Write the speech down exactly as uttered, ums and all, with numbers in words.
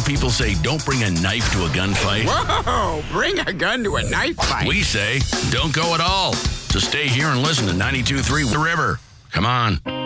people say don't bring a knife to a gunfight. Whoa, bring a gun to a knife fight. We say don't go at all. So stay here and listen to ninety-two point three The River. Come on.